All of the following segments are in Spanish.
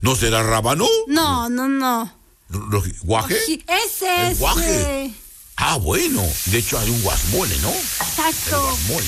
¿No será rábano? No. ¿Guaje? Ese. ¿El guaje? Ah, bueno. De hecho, hay un guasmole, ¿no? Exacto. El guasmole.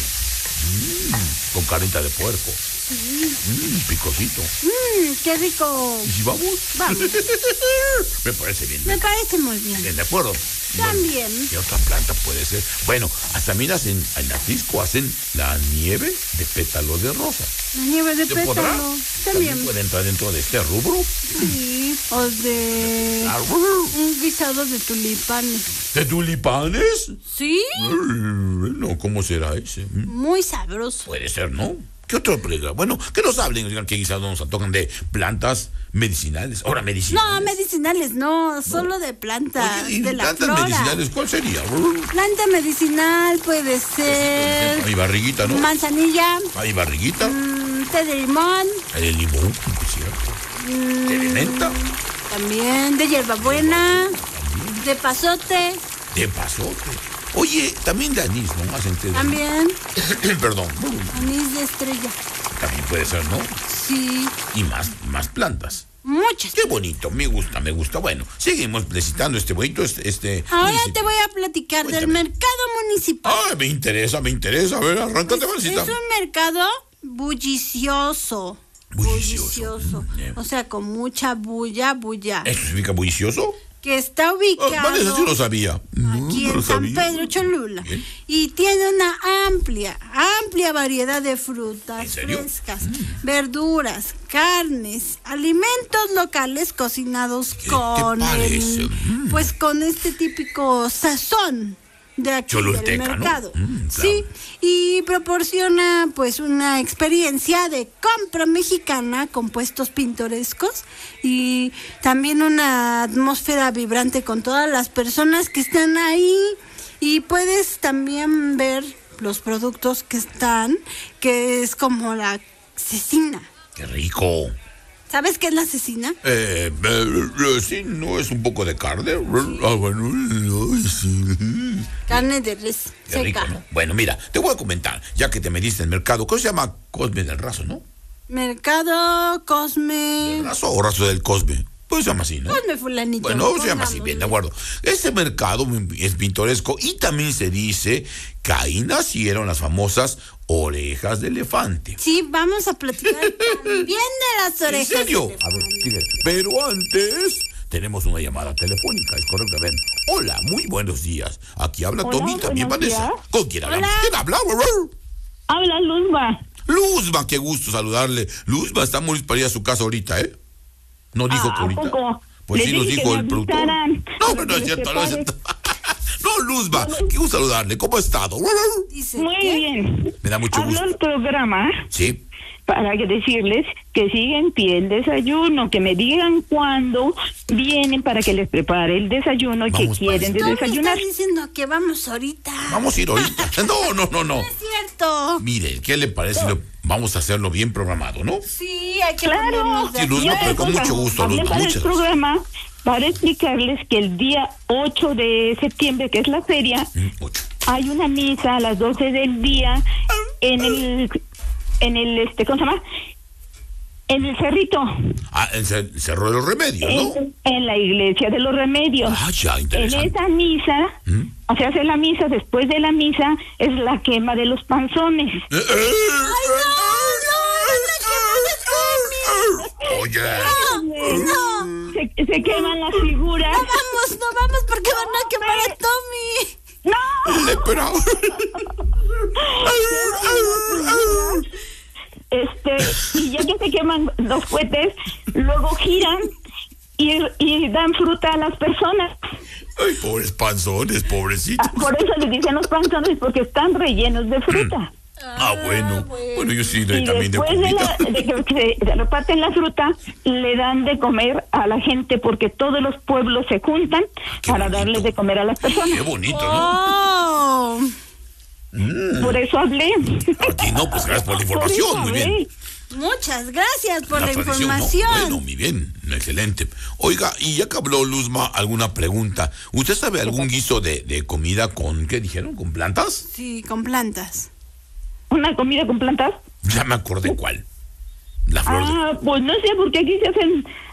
Con carnita de puerco. Picosito. Qué rico. ¿Y si vamos? Vamos. Me parece bien. Me parece muy bien. Bien, de acuerdo. También. Bueno, ¿qué otra planta puede ser? Bueno, hasta mira, en Atlisco hacen la nieve de pétalos de rosa. La nieve de ¿Se pétalo. podrá? También. Puede entrar dentro de este rubro. Sí. O de un guisado de tulipanes. ¿De tulipanes? ¿Sí? No, ¿cómo será ese? Muy sabroso. Puede ser, ¿no? ¿Qué otro plega? Bueno, que nos hablen, digan que quizás nos antojan de plantas medicinales. Ahora, medicinales. No, medicinales no, solo de plantas. Oye, ¿y de la plantas flora. medicinales cuál sería? Planta medicinal puede ser. Hay barriguita, ¿no? Manzanilla. Hay barriguita. Té de limón. Hay el limón, es cierto. ¿De menta? También de hierbabuena. De pasote. De pasote. Oye, también de anís, ¿no? Hacen té de También. Perdón. Anís de estrella. También puede ser, ¿no? Sí. Y más plantas. Muchas. Qué bonito, me gusta. Bueno, seguimos necesitando este bonito, Ahora te voy a platicar del mercado municipal. Ah, me interesa. A ver, arráncate, Marcita. Es un mercado bullicioso. Bullicioso. O sea, con mucha bulla. ¿Eso significa bullicioso? Que está ubicado Vale, eso sí lo sabía. aquí en San Pedro Cholula. Bien. Y tiene una amplia variedad de frutas frescas, verduras, carnes, alimentos locales cocinados con con este típico sazón de aquí Cholulteca, del mercado, ¿no? Claro. Sí, y proporciona pues una experiencia de compra mexicana con puestos pintorescos y también una atmósfera vibrante con todas las personas que están ahí, y puedes también ver los productos que es como la cecina. ¡Qué rico! ¿Sabes qué es la cecina? Sí, ¿no es un poco de carne? Ah, bueno, sí. Carne de res Qué seca. rico, ¿no? Bueno, mira, te voy a comentar, ya que te mediste el mercado, ¿cómo se llama? Cosme del Raso, ¿no? Mercado Cosme. ¿Del Raso o Raso del Cosme? Pues se llama así, ¿no? Cosme fulanito. Bueno, se llama así, bien, de acuerdo. Este mercado es pintoresco y también se dice que ahí nacieron las famosas orejas de elefante. Sí, vamos a platicar también de las orejas. ¿En serio? de A ver, fíjate. Pero antes tenemos una llamada telefónica, es correcto. A ver, hola, muy buenos días. Aquí habla Tommy, también Vanessa. ¿Con quién hablamos? Hola. ¿Quién habla? Habla Luzma. Luzma, qué gusto saludarle. Luzma, estamos para ir a su casa ahorita, ¿eh? ¿No dijo que ahorita? Poco. Pues Les sí nos dije dijo que el me productor. avisaran. No, pero no es cierto, no es cierto. No, Luzma, qué gusto saludarle. ¿Cómo ha estado? Dice, Muy ¿qué? bien. Me da mucho Hablo gusto. el programa Sí. para decirles que sigue en pie el desayuno, que me digan cuándo vienen para que les prepare el desayuno y Vamos, que quieren de Tommy desayunar. está diciendo que vamos ahorita. Vamos a ir ahorita. No. No es cierto. Mire, ¿qué le parece? Vamos a hacerlo bien programado, ¿no? Sí, hay que Claro. ponernos de Sí, Luzma, acuerdo. pero con mucho gusto, Hablé Luzma. para el Muchas gracias. programa para explicarles que el día 8 de septiembre, que es la feria, 8. hay una misa a las 12 del día en el ¿cómo se llama? En el Cerrito, Ah, en Cerro de los Remedios, ¿no? en la iglesia de los Remedios. Ah, ya, En interesante. esa misa, o sea, hace la misa, después de la misa es la quema de los panzones. Oye. No. Se queman las figuras. No vamos porque van a quemar a Tommy. ¡No! Espera. Y ya que se queman los cohetes, luego giran y dan fruta a las personas. Ay, pobres panzones, pobrecitos. Por eso les dicen los panzones, porque están rellenos de fruta. Ah, bueno. Bueno, yo sí doy Y también de después comida. de que se reparten la fruta, le dan de comer a la gente, porque todos los pueblos se juntan Qué para bonito. darles de comer a las personas. Qué bonito, ¿no? Oh. Por eso hablé. Aquí no, pues gracias por la información, muy bien. Muchas gracias por la tradición, ¿no? información. Bueno, muy bien, excelente. Oiga, y ya que habló Luzma, alguna pregunta. ¿Usted sabe algún guiso de comida con, qué dijeron, con plantas? Sí, con plantas. ¿Una comida con plantas? Ya me acordé cuál. La flor de... Pues no sé, porque aquí se hacen